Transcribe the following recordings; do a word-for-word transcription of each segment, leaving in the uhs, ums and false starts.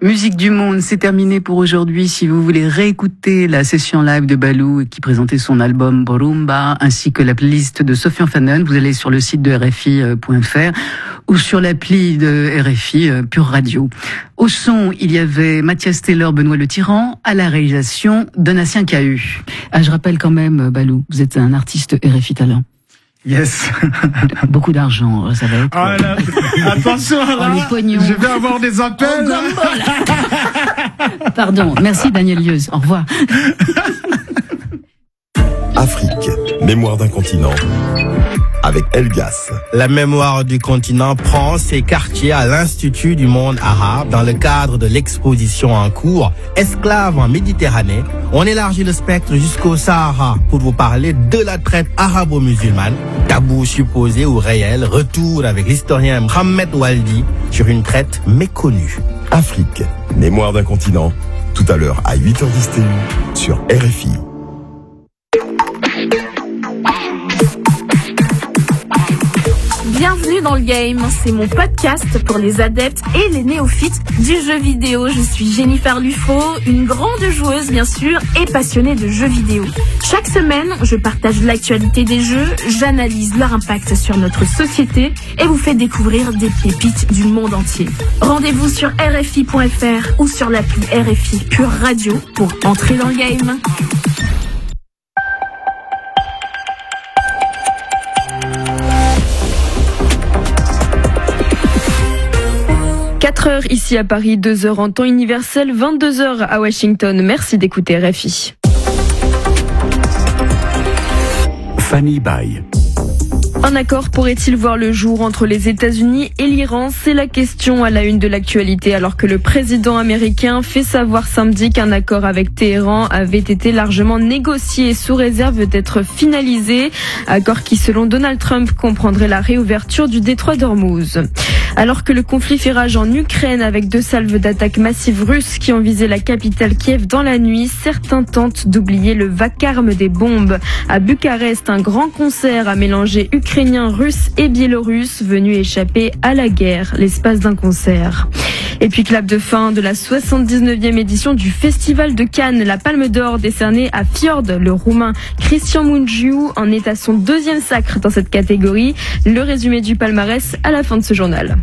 Musique du monde, c'est terminé pour aujourd'hui. Si vous voulez réécouter la session live de Balou qui présentait son album Borumba ainsi que la playlist de Sofiane Fanon, vous allez sur le site de R F I point F R ou sur l'appli de R F I Pure Radio. Au son, il y avait Mathias Taylor, Benoît Le Tyran, à la réalisation Donatien Cahu. Ah, je rappelle quand même, Balou, vous êtes un artiste R F I Talent. Yes. Beaucoup d'argent, ça va être. Ah là, attention là, oh, les pognons. Je vais avoir des appels. Oh, pardon, merci Daniel Lieuse, au revoir. Afrique, mémoire d'un continent, avec Elgas. La mémoire du continent prend ses quartiers à l'Institut du monde arabe dans le cadre de l'exposition en cours Esclaves en Méditerranée. On élargit le spectre jusqu'au Sahara pour vous parler de la traite arabo-musulmane, tabou supposé ou réel, retour avec l'historien Mohamed Waldi sur une traite méconnue. Afrique, mémoire d'un continent, tout à l'heure à huit heures dix T U sur R F I. Bienvenue dans le game, c'est mon podcast pour les adeptes et les néophytes du jeu vidéo. Je suis Jennifer Lufo, une grande joueuse bien sûr et passionnée de jeux vidéo. Chaque semaine, je partage l'actualité des jeux, j'analyse leur impact sur notre société et vous fais découvrir des pépites du monde entier. Rendez-vous sur R F I point F R ou sur l'appli R F I Pure Radio pour entrer dans le game. quatre heures ici à Paris, deux heures en temps universel, vingt-deux heures à Washington. Merci d'écouter R F I. Fanny Baye. Un accord pourrait-il voir le jour entre les États-Unis et l'Iran? C'est la question à la une de l'actualité, alors que le président américain fait savoir samedi qu'un accord avec Téhéran avait été largement négocié sous réserve d'être finalisé. Accord qui, selon Donald Trump, comprendrait la réouverture du détroit d'Ormuz. Alors que le conflit fait rage en Ukraine avec deux salves d'attaques massives russes qui ont visé la capitale Kiev dans la nuit, certains tentent d'oublier le vacarme des bombes. À Bucarest, un grand concert a mélangé Ukrainiens, Russes et Biélorusses venus échapper à la guerre, l'espace d'un concert. Et puis clap de fin de la soixante-dix-neuvième édition du Festival de Cannes. La Palme d'Or décernée à Fjord, le Roumain Cristian Mungiu en est à son deuxième sacre dans cette catégorie. Le résumé du palmarès à la fin de ce journal.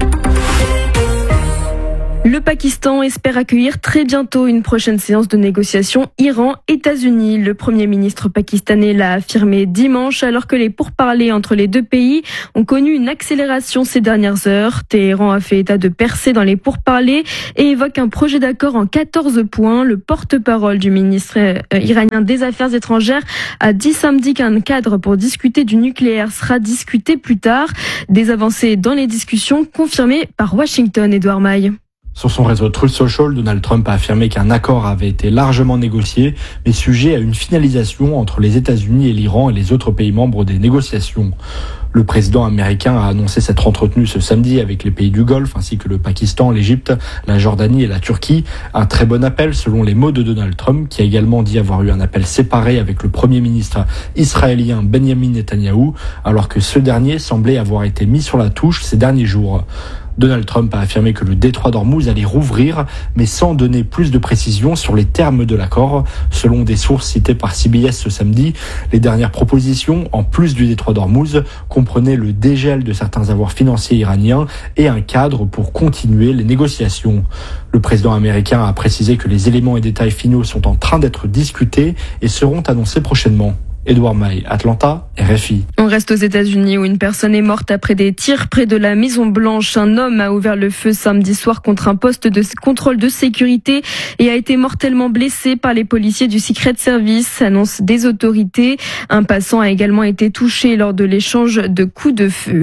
Le Pakistan espère accueillir très bientôt une prochaine séance de négociation Iran-États-Unis. Le Premier ministre pakistanais l'a affirmé dimanche alors que les pourparlers entre les deux pays ont connu une accélération ces dernières heures. Téhéran a fait état de percées dans les pourparlers et évoque un projet d'accord en quatorze points. Le porte-parole du ministre iranien des Affaires étrangères a dit samedi qu'un cadre pour discuter du nucléaire sera discuté plus tard. Des avancées dans les discussions confirmées par Washington, Edouard Maille. Sur son réseau Truth Social, Donald Trump a affirmé qu'un accord avait été largement négocié, mais sujet à une finalisation entre les États-Unis et l'Iran et les autres pays membres des négociations. Le président américain a annoncé s'être entretenu ce samedi avec les pays du Golfe, ainsi que le Pakistan, l'Égypte, la Jordanie et la Turquie. Un très bon appel selon les mots de Donald Trump, qui a également dit avoir eu un appel séparé avec le premier ministre israélien Benjamin Netanyahou, alors que ce dernier semblait avoir été mis sur la touche ces derniers jours. Donald Trump a affirmé que le détroit d'Ormuz allait rouvrir, mais sans donner plus de précisions sur les termes de l'accord. Selon des sources citées par C B S ce samedi, les dernières propositions, en plus du détroit d'Ormuz, comprenaient le dégel de certains avoirs financiers iraniens et un cadre pour continuer les négociations. Le président américain a précisé que les éléments et détails finaux sont en train d'être discutés et seront annoncés prochainement. Edouard Maille, Atlanta, R F I. On reste aux États-Unis où une personne est morte après des tirs près de la Maison Blanche. Un homme a ouvert le feu samedi soir contre un poste de contrôle de sécurité et a été mortellement blessé par les policiers du Secret Service, annonce des autorités. Un passant a également été touché lors de l'échange de coups de feu.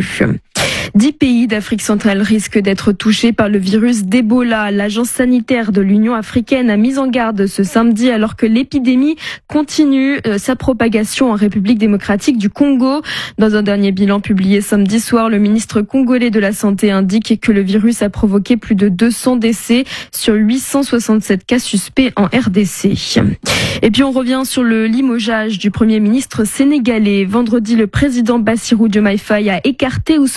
Dix pays d'Afrique centrale risquent d'être touchés par le virus d'Ebola. L'agence sanitaire de l'Union africaine a mis en garde ce samedi alors que l'épidémie continue euh, sa propagation en République démocratique du Congo. Dans un dernier bilan publié samedi soir, le ministre congolais de la Santé indique que le virus a provoqué plus de deux cents décès sur huit cent soixante-sept cas suspects en R D C. Et puis on revient sur le limogeage du Premier ministre sénégalais. Vendredi, le président Bassirou Diomaye Faye a écarté Ousmane Sonko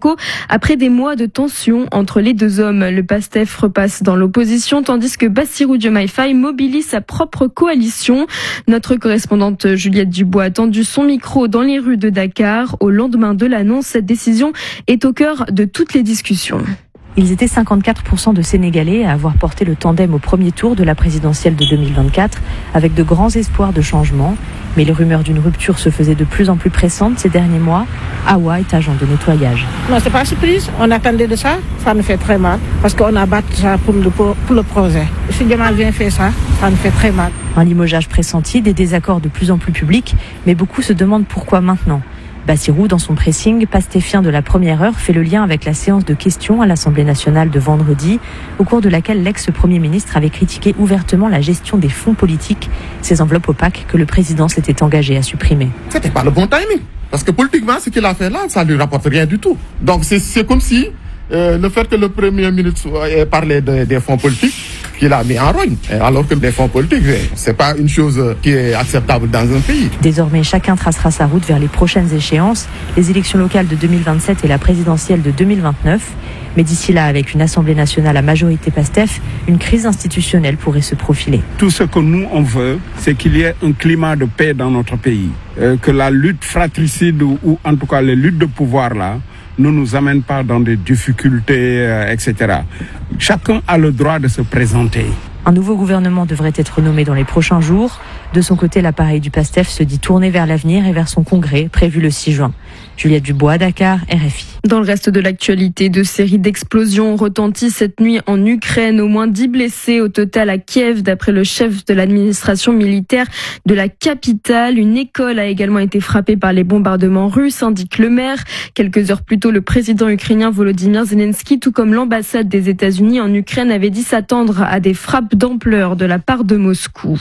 Moscou après des mois de tension entre les deux hommes. Le PASTEF repasse dans l'opposition tandis que Bassirou Diomaye Faye mobilise sa propre coalition. Notre correspondante Juliette Dubois a tendu son micro dans les rues de Dakar. Au lendemain de l'annonce, cette décision est au cœur de toutes les discussions. Ils étaient cinquante-quatre pour cent de Sénégalais à avoir porté le tandem au premier tour de la présidentielle de deux mille vingt-quatre, avec de grands espoirs de changement. Mais les rumeurs d'une rupture se faisaient de plus en plus pressantes ces derniers mois. Awa est agent de nettoyage. Non, c'est pas surprise. On attendait de ça. Ça nous fait très mal. Parce qu'on a battu ça pour le, pour le projet. Si Diomaye vient faire ça, ça nous fait très mal. Un limogeage pressenti, des désaccords de plus en plus publics, mais beaucoup se demandent pourquoi maintenant. Bassirou, dans son pressing pastéfien de la première heure, fait le lien avec la séance de questions à l'Assemblée nationale de vendredi, au cours de laquelle l'ex-premier ministre avait critiqué ouvertement la gestion des fonds politiques, ces enveloppes opaques que le président s'était engagé à supprimer. C'était pas le bon timing, parce que politiquement, ce qu'il a fait là, ça ne lui rapporte rien du tout. Donc c'est, c'est comme si euh, le fait que le premier ministre ait parlé de, des fonds politiques, qu'il a mis en rogne, alors que les fonds politiques, c'est pas une chose qui est acceptable dans un pays. Désormais, chacun tracera sa route vers les prochaines échéances, les élections locales de deux mille vingt-sept et la présidentielle de deux mille vingt-neuf. Mais d'ici là, avec une Assemblée nationale à majorité PASTEF, une crise institutionnelle pourrait se profiler. Tout ce que nous, on veut, c'est qu'il y ait un climat de paix dans notre pays. Euh, que la lutte fratricide, ou, ou en tout cas les luttes de pouvoir là, ne nous amène pas dans des difficultés, euh, et cetera. Chacun a le droit de se présenter. Un nouveau gouvernement devrait être nommé dans les prochains jours. De son côté, l'appareil du PASTEF se dit tourné vers l'avenir et vers son congrès prévu le six juin. Juliette Dubois, Dakar, R F I. Dans le reste de l'actualité, deux séries d'explosions ont retenti cette nuit en Ukraine. Au moins dix blessés au total à Kiev, d'après le chef de l'administration militaire de la capitale. Une école a également été frappée par les bombardements russes, indique le maire. Quelques heures plus tôt, le président ukrainien Volodymyr Zelensky, tout comme l'ambassade des États-Unis en Ukraine, avait dit s'attendre à des frappes d'ampleur de la part de Moscou.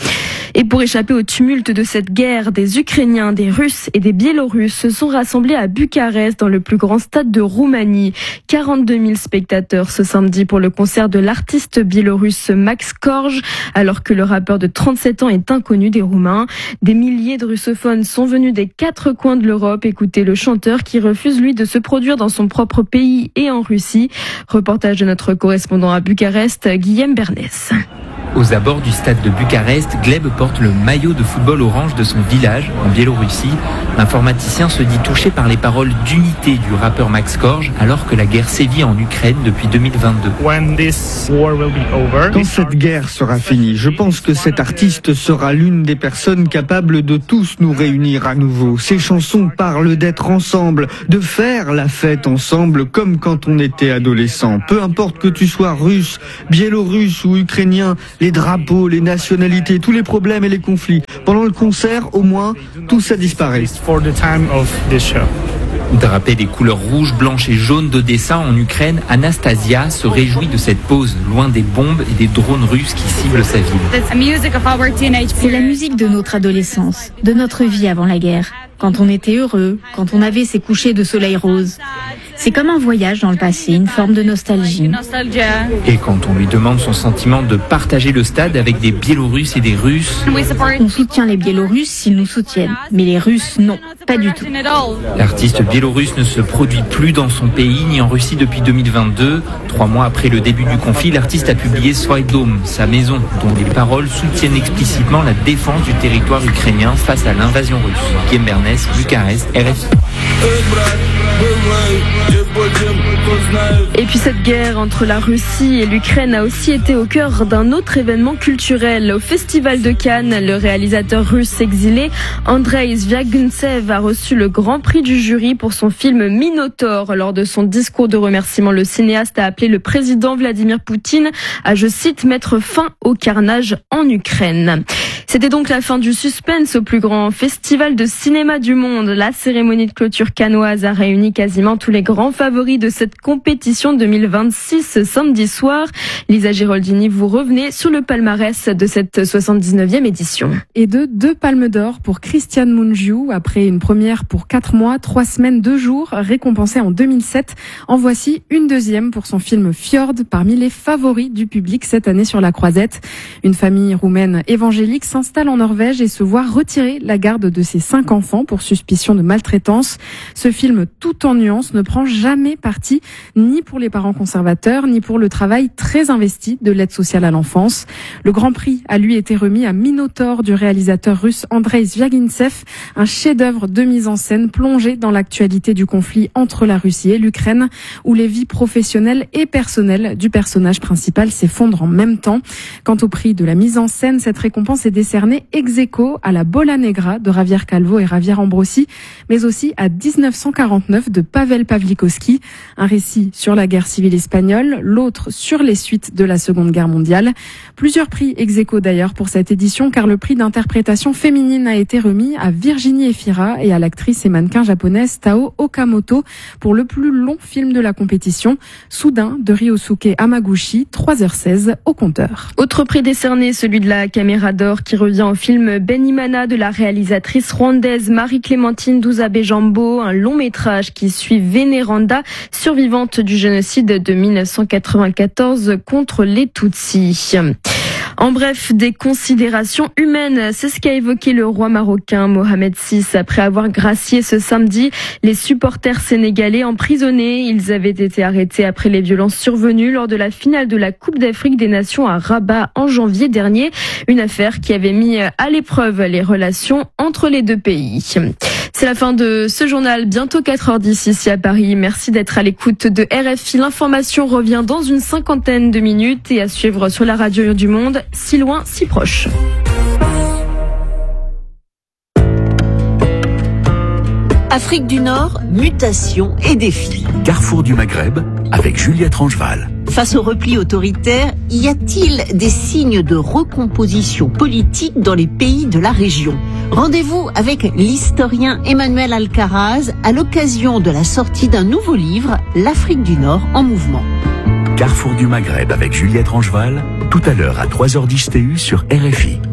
Et pour échapper au tumulte de cette guerre, des Ukrainiens, des Russes et des Biélorusses se sont rassemblés à Bucarest, dans le plus grand stade de Roumanie. quarante-deux mille spectateurs ce samedi pour le concert de l'artiste biélorusse Max Korge, alors que le rappeur de trente-sept ans est inconnu des Roumains. Des milliers de russophones sont venus des quatre coins de l'Europe écouter le chanteur qui refuse, lui, de se produire dans son propre pays et en Russie. Reportage de notre correspondant à Bucarest, Guillaume Bernès. Aux abords du stade de Bucarest, Gleb porte le maillot de football orange de son village, en Biélorussie. L'informaticien se dit touché par les paroles d'unité du rappeur Max Korge, alors que la guerre sévit en Ukraine depuis deux mille vingt-deux. Quand cette guerre sera finie, je pense que cet artiste sera l'une des personnes capables de tous nous réunir à nouveau. Ces chansons parlent d'être ensemble, de faire la fête ensemble, comme quand on était adolescent. Peu importe que tu sois russe, biélorusse ou ukrainien, les drapeaux, les nationalités, tous les problèmes et les conflits. Pendant le concert, au moins, tout ça disparaît. Drapée des couleurs rouges, blanches et jaunes d'Odessa en Ukraine, Anastasia se réjouit de cette pause, loin des bombes et des drones russes qui ciblent sa ville. C'est la musique de notre adolescence, de notre vie avant la guerre. Quand on était heureux, quand on avait ces couchers de soleil rose. C'est comme un voyage dans le passé, une forme de nostalgie. Et quand on lui demande son sentiment de partager le stade avec des Biélorusses et des Russes, on soutient les Biélorusses s'ils nous soutiennent, mais les Russes, non, pas du tout. L'artiste biélorusse ne se produit plus dans son pays ni en Russie depuis deux mille vingt-deux. Trois mois après le début du conflit, l'artiste a publié Svой dom, sa maison, dont les paroles soutiennent explicitement la défense du territoire ukrainien face à l'invasion russe. Guillaume Bernès, Bucarest, R F I. Et puis cette guerre entre la Russie et l'Ukraine a aussi été au cœur d'un autre événement culturel. Au Festival de Cannes, le réalisateur russe exilé Andrei Zvyagintsev a reçu le grand prix du jury pour son film Minotaure. Lors de son discours de remerciement, le cinéaste a appelé le président Vladimir Poutine à, je cite, mettre fin au carnage en Ukraine. C'était donc la fin du suspense au plus grand festival de cinéma du monde. La cérémonie de clôture cannoise a réuni quasiment tous les grands favoris de cette compétition deux mille vingt-six samedi soir. Lisa Giraldini, vous revenez sur le palmarès de cette soixante-dix-neuvième édition. Et de deux palmes d'or pour Christian Mungiu, après une première pour quatre mois, trois semaines, deux jours, récompensée en deux mille sept. En voici une deuxième pour son film Fjord, parmi les favoris du public cette année sur la Croisette. Une famille roumaine évangélique s'installe en Norvège et se voit retirer la garde de ses cinq enfants pour suspicion de maltraitance. Ce film, tout en nuances, ne prend jamais parti ni pour les parents conservateurs, ni pour le travail très investi de l'aide sociale à l'enfance. Le Grand Prix a lui été remis à Minotaur du réalisateur russe Andrei Zvyagintsev, un chef-d'œuvre de mise en scène plongé dans l'actualité du conflit entre la Russie et l'Ukraine, où les vies professionnelles et personnelles du personnage principal s'effondrent en même temps. Quant au prix de la mise en scène, cette récompense est décernée ex aequo à la Bola Negra de Javier Calvo et Javier Ambrosi, mais aussi à dix-neuf cent quarante-neuf de Pavel Pawlikowski, un récit sur la guerre civile espagnole, l'autre sur les suites de la Seconde Guerre mondiale. Plusieurs prix ex aequo d'ailleurs pour cette édition, car le prix d'interprétation féminine a été remis à Virginie Efira et à l'actrice et mannequin japonaise Tao Okamoto pour le plus long film de la compétition, Soudain de Ryosuke Hamaguchi, trois heures seize au compteur. Autre prix décerné, celui de la Caméra d'Or, qui revient au film Benimana de la réalisatrice rwandaise Marie-Clémentine Douzabe-Jambo, un long métrage qui suit Vénéranda, survivante du génocide de mille neuf cent quatre-vingt-quatorze contre les Tutsis. En bref, des considérations humaines, c'est ce qu'a évoqué le roi marocain Mohamed six après avoir gracié ce samedi les supporters sénégalais emprisonnés. Ils avaient été arrêtés après les violences survenues lors de la finale de la Coupe d'Afrique des Nations à Rabat en janvier dernier, une affaire qui avait mis à l'épreuve les relations entre les deux pays. C'est la fin de ce journal, bientôt quatre heures dix ici à Paris. Merci d'être à l'écoute de R F I. L'information revient dans une cinquantaine de minutes et à suivre sur la radio du Monde, si loin, si proche. Afrique du Nord, mutation et défis. Carrefour du Maghreb avec Juliette Rangeval. Face au repli autoritaire, y a-t-il des signes de recomposition politique dans les pays de la région? Rendez-vous avec l'historien Emmanuel Alcaraz à l'occasion de la sortie d'un nouveau livre, L'Afrique du Nord en mouvement. Carrefour du Maghreb avec Juliette Rangeval, tout à l'heure à trois heures dix T U sur R F I.